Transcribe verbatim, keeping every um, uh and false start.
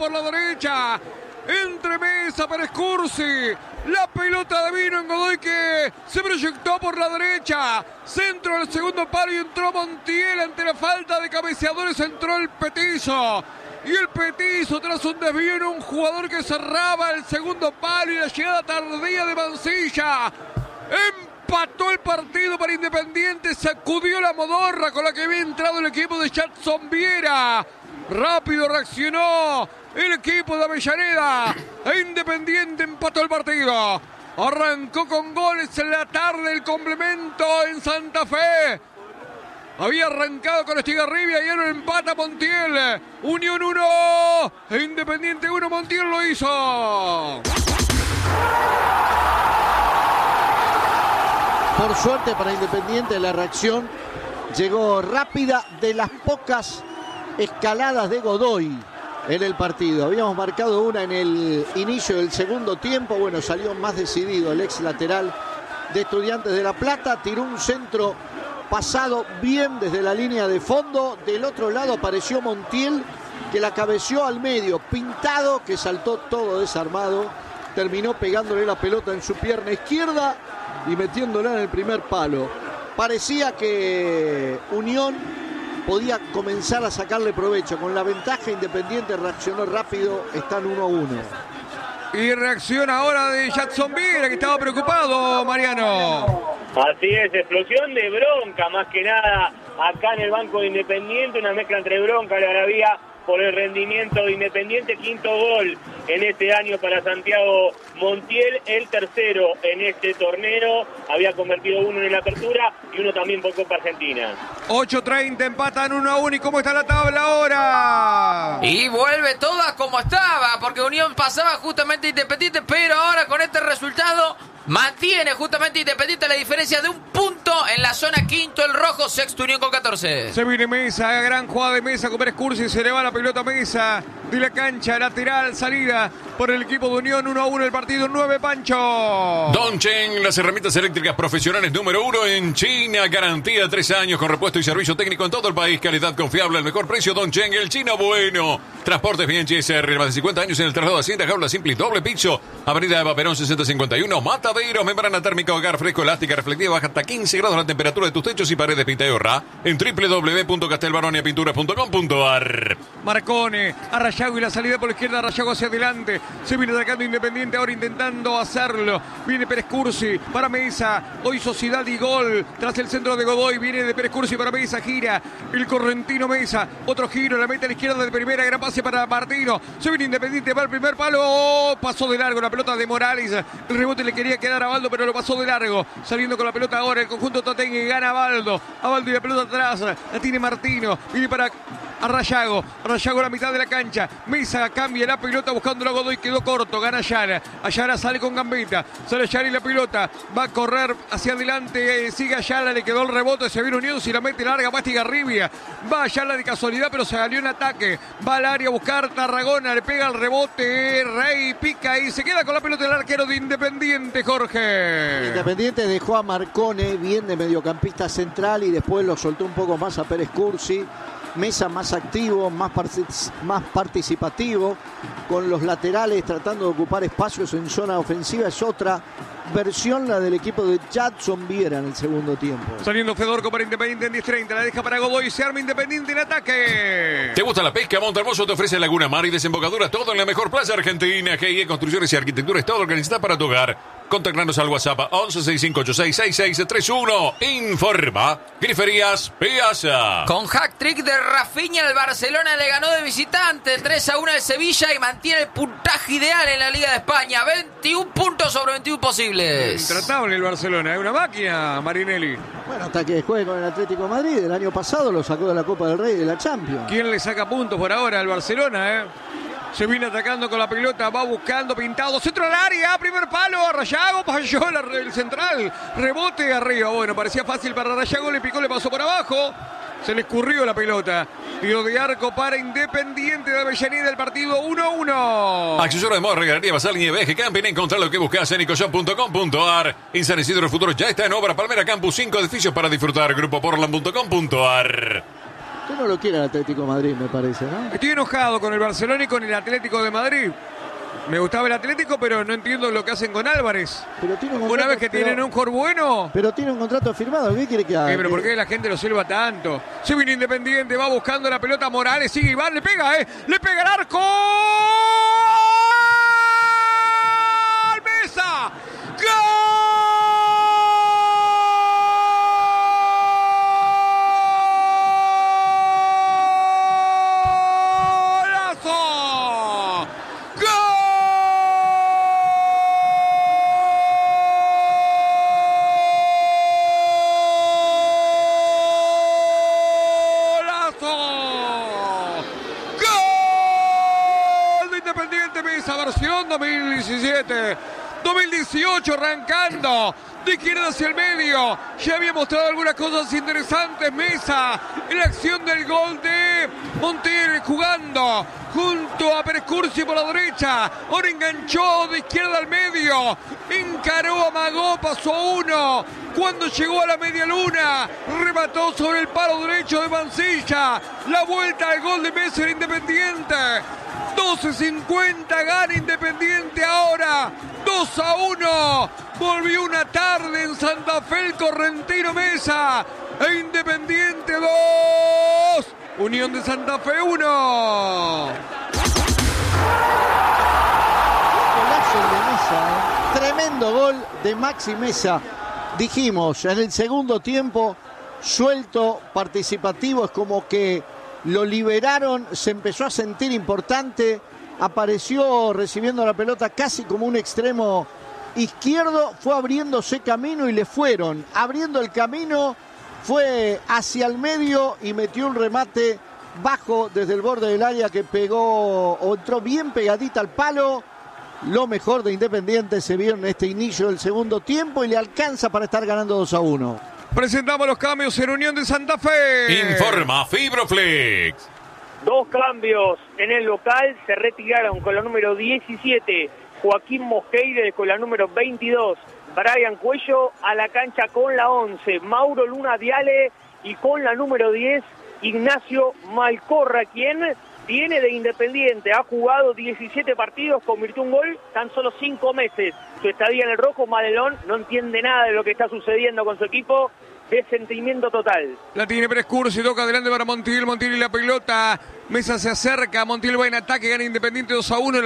por la derecha. Entre Mesa para Escursi. La pelota de Vino en Godoy que se proyectó por la derecha. Centro del segundo palo y entró Montiel ante la falta de cabeceadores. Entró el Petizo. Y el Petizo tras un desvío en un jugador que cerraba el segundo palo y la llegada tardía de Mancilla. Empató el partido para Independiente. Sacudió la modorra con la que había entrado el equipo de Jadson Viera. Rápido reaccionó el equipo de Avellaneda. E Independiente empató el partido. Arrancó con goles en la tarde el complemento en Santa Fe. Había arrancado con Estigarribia y ahora empata Montiel. Unión uno, Independiente uno, Montiel lo hizo. Por suerte para Independiente la reacción llegó rápida de las pocas escaladas de Godoy en el partido. Habíamos marcado una en el inicio del segundo tiempo. Bueno, salió más decidido el ex lateral de Estudiantes de La Plata. Tiró un centro pasado bien desde la línea de fondo. Del otro lado apareció Montiel, que la cabeció al medio. Pintado, que saltó todo desarmado. Terminó pegándole la pelota en su pierna izquierda y metiéndola en el primer palo. Parecía que Unión podía comenzar a sacarle provecho. Con la ventaja, Independiente reaccionó rápido. Están uno a uno. Y reacciona ahora de Jadson Viera, que estaba preocupado, Mariano. Así es, explosión de bronca, más que nada, acá en el banco de Independiente, una mezcla entre bronca y algarabía por el rendimiento de Independiente. Quinto gol en este año para Santiago Montiel, el tercero en este torneo. Había convertido uno en la apertura y uno también por Copa Argentina. ocho treinta, empatan uno a uno. ¿Y cómo está la tabla ahora? Y vuelve toda como estaba, porque Unión pasaba justamente Independiente, pero ahora con este resultado mantiene justamente Independiente la diferencia de un punto en la zona quinto, el rojo, sexto Unión con catorce. Se viene Mesa, gran jugada de Mesa con Pérez Cursi, se le va la pelota a Mesa de la cancha, lateral, salida por el equipo de Unión, uno a uno el partido, nueve Pancho. Dongchen, las herramientas eléctricas profesionales número uno en China, garantía tres años con repuesto y servicio técnico en todo el país, calidad confiable, el mejor precio. Dongchen, el chino bueno. Transportes bien G S R, más de cincuenta años en el traslado de Hacienda, jaula simple y doble piso, avenida Eva Perón sesenta cincuenta y uno, Mataderos, membrana térmica, hogar fresco, elástica, reflectiva, baja hasta quince grados la temperatura de tus techos y paredes, pinta y ahorra en doble u doble u doble u punto castelbaronia pintura punto com punto a r. Marcone, a Rayago y la salida por la izquierda, Rayago hacia adelante, se viene atacando Independiente, ahora intentando hacerlo, viene Pérez Cursi para Mesa, hoy Sociedad y gol, tras el centro de Godoy, viene de Pérez Cursi para Mesa, gira el correntino Mesa, otro giro, la mete a la izquierda de primera, gran pase para Martino, se viene Independiente, va el primer palo, pasó de largo la pelota de Morales, el rebote le quería quedar a Baldo, pero lo pasó de largo, saliendo con la pelota ahora el conjunto Tatengue, gana a Baldo, a Baldo y la pelota atrás, la tiene Martino, viene para a Rayago, Rayago a la mitad de la cancha, Mesa cambia la pelota buscando a Godoy, quedó corto, gana Ayala, Ayala sale con gambeta, sale Ayala y la pelota, va a correr hacia adelante, eh, sigue Ayala, le quedó el rebote, se viene Unión, si la mete larga, va Estigarribia, va Ayala de casualidad, pero se salió en ataque, va al área a buscar Tarragona, le pega el rebote, Rey pica y se queda con la pelota el arquero de Independiente, Jorge. Independiente dejó a Marcone bien de mediocampista central y después lo soltó un poco más a Pérez Cursi. Mesa más activo, más, partic- más participativo, con los laterales tratando de ocupar espacios en zona ofensiva. Es otra versión la del equipo de Jadson Viera en el segundo tiempo. Saliendo Fedorco para Independiente en diez treinta, la deja para Godoy, se arma Independiente en ataque. ¿Te gusta la pesca? Montehermoso te ofrece Laguna Mar y desembocadura, todo en la mejor plaza argentina. G I E Construcciones y Arquitectura es todo lo que necesitas para tu hogar. Contactanos al WhatsApp once sesenta y cinco ochenta y seis sesenta y seis treinta y uno. Informa Griferías Piazza. Con hat-trick de Rafinha, el Barcelona le ganó de visitante tres a uno de Sevilla y mantiene el puntaje ideal en la Liga de España. veintiún puntos sobre veintiún posibles. Intratable el Barcelona, es una máquina, Marinelli. Bueno, hasta que juegue con el Atlético de Madrid. El año pasado lo sacó de la Copa del Rey y de la Champions. ¿Quién le saca puntos por ahora al Barcelona, eh? Se viene atacando con la pelota, va buscando, pintado, centro al área, primer palo, a Rayago, pasó el central, rebote arriba, bueno, parecía fácil para Rayago, le picó, le pasó por abajo, se le escurrió la pelota, tiro de arco para Independiente de Avellaneda, el partido uno a uno. Accesorios de moda, regalaría basal, nieve, Eje Camping, encontrar lo que buscas en ecoshop punto com punto a r. En San Isidro Futuro ya está en obra, Palmera Campus, cinco edificios para disfrutar, grupo portland punto com punto a r. Usted no lo quiere al Atlético de Madrid, me parece, ¿no? Estoy enojado con el Barcelona y con el Atlético de Madrid. Me gustaba el Atlético, pero no entiendo lo que hacen con Álvarez. Pero tiene un Una contrato, vez que pero, tienen un jugador bueno. Pero tiene un contrato firmado, ¿qué quiere que haga? Eh, pero ¿por qué la gente lo silba tanto? Se viene Independiente, va buscando la pelota Morales, sigue Iván, le pega, ¿eh? Le pega el arco. ¡Mesa! Versión dos mil diecisiete, dos mil dieciocho arrancando de izquierda hacia el medio. Ya había mostrado algunas cosas interesantes Mesa en la acción del gol de Montiel jugando junto a Pérez Cursi por la derecha. Ahora enganchó de izquierda al medio, encaró, amagó, pasó uno. Cuando llegó a la media luna, remató sobre el palo derecho de Mancilla. La vuelta al gol de Mesa en Independiente. doce cincuenta gana Independiente ahora, dos a uno. Volvió una tarde en Santa Fe el correntino Mesa. E Independiente dos, Unión de Santa Fe uno. Golazo de Mesa, ¿eh? Tremendo gol de Maxi Mesa. Dijimos, en el segundo tiempo, suelto, participativo, es como que lo liberaron, se empezó a sentir importante, apareció recibiendo la pelota casi como un extremo izquierdo, fue abriéndose camino y le fueron, abriendo el camino, fue hacia el medio y metió un remate bajo desde el borde del área que pegó o entró bien pegadita al palo. Lo mejor de Independiente se vio en este inicio del segundo tiempo y le alcanza para estar ganando dos a uno. Presentamos los cambios en Unión de Santa Fe. Informa Fibroflex. Dos cambios en el local, se retiraron con la número diecisiete Joaquín Mosqueire, con la número veintidós Brian Cuello, a la cancha con la once Mauro Luna Viale y con la número diez Ignacio Malcorra, quien viene de Independiente, ha jugado diecisiete partidos, convirtió un gol tan solo cinco meses. Su estadía en el rojo, Madelón no entiende nada de lo que está sucediendo con su equipo, de sentimiento total. La tiene Pérez Cursi, toca adelante para Montiel, Montiel y la pelota. Mesa se acerca, Montiel va en ataque, gana Independiente dos a uno.